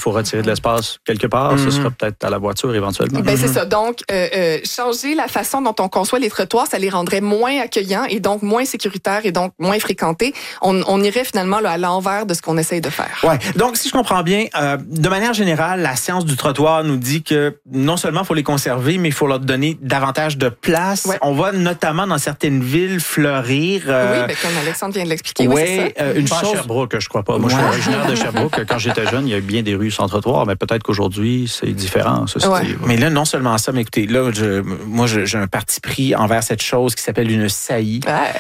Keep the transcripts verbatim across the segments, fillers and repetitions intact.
faut retirer de l'espace quelque part, mm-hmm. ce sera peut-être à la voiture éventuellement. Ben, mm-hmm. c'est ça. Donc, euh, euh, changer la façon dont on conçoit les trottoirs, ça les rendrait moins accueillants et donc moins sécuritaires et donc moins fréquentés. On, on irait finalement là, à l'envers de ce qu'on essaye de faire. Ouais. Donc, si je comprends bien, euh, de manière générale, la science du trottoir nous dit que non seulement il faut les conserver, mais il faut leur donner davantage de place. Ouais. On va notamment dans certaines villes fleurir. Euh... Oui, ben, comme Alexandre vient de l'expliquer. Ouais, oui, c'est ça. Euh, une Pas chose. À Sherbrooke, je crois pas. Moi, ouais. je suis originaire de Sherbrooke. Quand j'étais jeune, il y avait bien des rues sans trottoir, mais peut-être qu'aujourd'hui, c'est différent. Ça, ouais. ouais. Mais là, non seulement ça, mais écoutez, là, je, moi, je, j'ai un parti pris envers cette chose qui s'appelle une saillie. Ouais.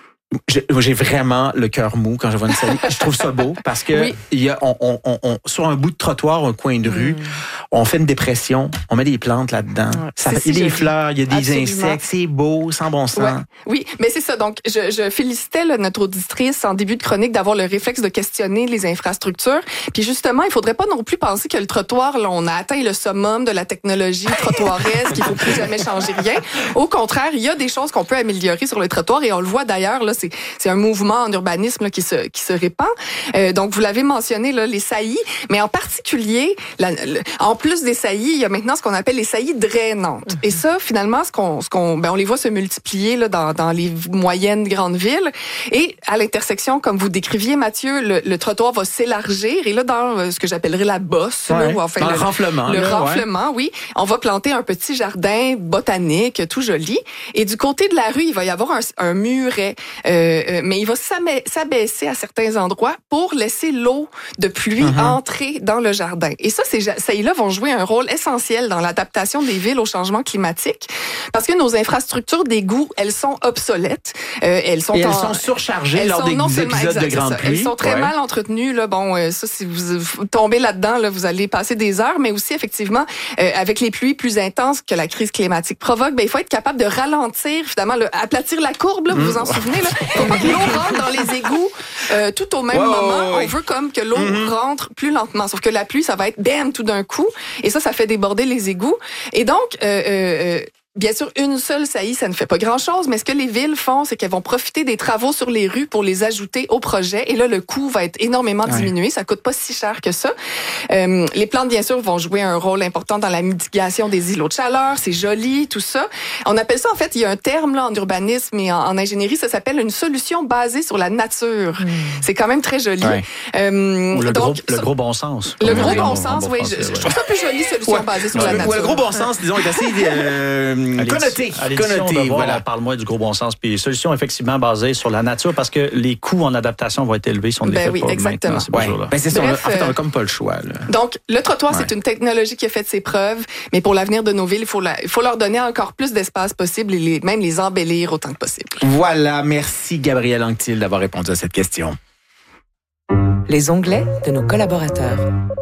J'ai vraiment le cœur mou quand je vois une saillie. Je trouve ça beau parce que oui. il y a, on, on, on, sur un bout de trottoir, un coin de rue, mmh. on fait une dépression, on met des plantes là-dedans. Ouais, ça fait, il y a des fleurs, il y a des Absolument. insectes, c'est beau, sans bon sens. Ouais. Oui, mais c'est ça. Donc, je, je félicitais là, notre auditrice en début de chronique d'avoir le réflexe de questionner les infrastructures. Puis justement, il faudrait pas non plus penser que le trottoir, là, on a atteint le summum de la technologie trottoiresque, qu'il faut plus jamais changer rien. Au contraire, il y a des choses qu'on peut améliorer sur le trottoir et on le voit d'ailleurs là. C'est, c'est un mouvement en urbanisme là, qui se qui se répand. Euh, donc vous l'avez mentionné là, les saillies, mais en particulier, la, le, en plus des saillies, il y a maintenant ce qu'on appelle les saillies drainantes. Mm-hmm. Et ça, finalement, ce qu'on ce qu'on ben on les voit se multiplier là dans dans les moyennes grandes villes. Et à l'intersection, comme vous décriviez, Mathieu, le, le trottoir va s'élargir. Et là, dans ce que j'appellerais la bosse, ouais. là, ou enfin dans le, le renflement, le là, renflement, ouais. oui, on va planter un petit jardin botanique, tout joli. Et du côté de la rue, il va y avoir un, un muret. Euh, Euh, mais il va s'abaisser à certains endroits pour laisser l'eau de pluie mm-hmm. entrer dans le jardin. Et ça, ces saillies-là vont jouer un rôle essentiel dans l'adaptation des villes au changement climatique parce que nos infrastructures d'égouts, elles sont obsolètes. Euh, elles sont, Et en, elles sont surchargées elles lors sont des non épisodes exact, de grande pluie. Elles sont très ouais. mal entretenues. Là. Bon, euh, ça, si vous, vous tombez là-dedans, là, vous allez passer des heures, mais aussi, effectivement, euh, avec les pluies plus intenses que la crise climatique provoque, ben, il faut être capable de ralentir, finalement, là, aplatir la courbe, là, vous vous en souvenez, là. Faut pas que l'eau rentre dans les égouts euh, tout au même ouais, moment. ouais. On veut comme que l'eau mm-hmm. rentre plus lentement. Sauf que la pluie, ça va être bam tout d'un coup. Et ça, ça fait déborder les égouts. Et donc, euh, euh, bien sûr, une seule saillie, ça ne fait pas grand-chose, mais ce que les villes font, c'est qu'elles vont profiter des travaux sur les rues pour les ajouter au projet. Et là, le coût va être énormément ouais. diminué. Ça coûte pas si cher que ça. Euh, les plantes, bien sûr, vont jouer un rôle important dans la mitigation des îlots de chaleur. C'est joli, tout ça. On appelle ça, en fait, il y a un terme là en urbanisme et en, en ingénierie, ça s'appelle une solution basée sur la nature. Mmh. C'est quand même très joli. Ouais. Euh, Ou le, donc, gros, le gros bon sens. Le gros bon, bon sens, bon oui. Français, je, ouais. je trouve ça plus joli, solution ouais. basée sur ouais. la nature. Ouais, le gros bon sens, disons, est assez... Euh, connoté. Connoté, voilà. Parle-moi du gros bon sens. Puis solution effectivement basée sur la nature parce que les coûts en adaptation vont être élevés si on ne les ben fait oui, pas exactement. maintenant. Ouais. Ben c'est ça. Bref, en fait, on n'a comme pas le choix. Là. Donc, le trottoir, ouais. c'est une technologie qui a fait ses preuves, mais pour l'avenir de nos villes, il faut, la, il faut leur donner encore plus d'espace possible et les, même les embellir autant que possible. Voilà. Merci, Gabrielle Anctil, d'avoir répondu à cette question. Les onglets de nos collaborateurs.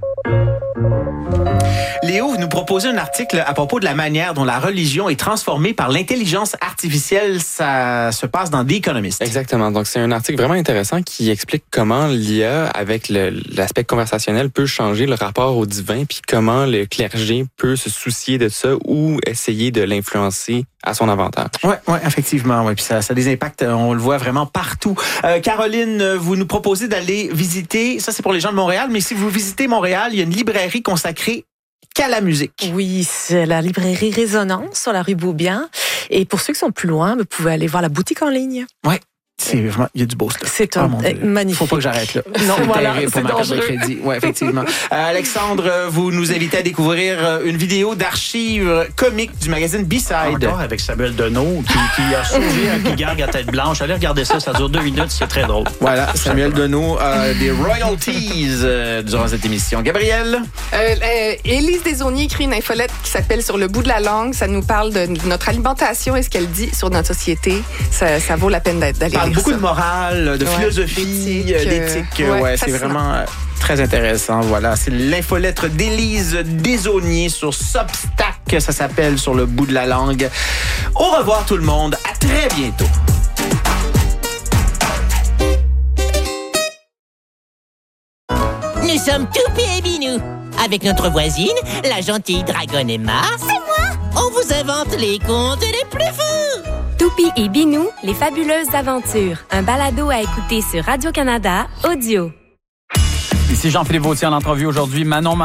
Léo, vous nous proposez un article à propos de la manière dont la religion est transformée par l'intelligence artificielle. Ça se passe dans The Economist. Exactement. Donc, c'est un article vraiment intéressant qui explique comment l'I A, avec le, l'aspect conversationnel, peut changer le rapport au divin, puis comment le clergé peut se soucier de ça ou essayer de l'influencer à son avantage. Oui, ouais, effectivement. Ouais. Puis ça, ça a des impacts, on le voit vraiment partout. Euh, Caroline, vous nous proposez d'aller visiter, ça c'est pour les gens de Montréal, mais si vous visitez Montréal, il y a une librairie consacrée qu'à la musique. Oui, c'est la librairie Résonance sur la rue Beaubien. Et pour ceux qui sont plus loin, vous pouvez aller voir la boutique en ligne. Oui. C'est vraiment, il y a du beau stuff. C'est un, oh, magnifique. Faut pas que j'arrête là. Non, c'est voilà, terrible pour ma carte de crédit. Ouais, effectivement. euh, Alexandre, vous nous invitez à découvrir une vidéo d'archives comiques du magazine B-Side. Encore avec Samuel Deneau qui, qui a sauvé un pigargue à tête blanche. Allez regarder ça, ça dure deux minutes, c'est très drôle. Voilà, Samuel Deneau, euh, des royalties euh, durant cette émission. Gabrielle? Euh, euh, Élise Desaulniers écrit une infolette qui s'appelle Sur le bout de la langue. Ça nous parle de notre alimentation et ce qu'elle dit sur notre société. Ça, ça vaut la peine d'aller lire beaucoup ça. de morale, de ouais, philosophie, d'éthique. d'éthique euh, ouais, ouais, c'est vraiment euh, très intéressant. Voilà, c'est l'infolettre d'Élise Desaulniers sur Substack, ça s'appelle Sur le bout de la langue. Au revoir tout le monde, à très bientôt. Nous sommes Toupie et Binou. Avec notre voisine, la gentille dragonne Emma. C'est moi! On vous invente les contes les plus fous. Toupie et Binou, les fabuleuses aventures. Un balado à écouter sur Radio-Canada Audio. Ici Jean-Philippe Vautier en entrevue aujourd'hui. Manon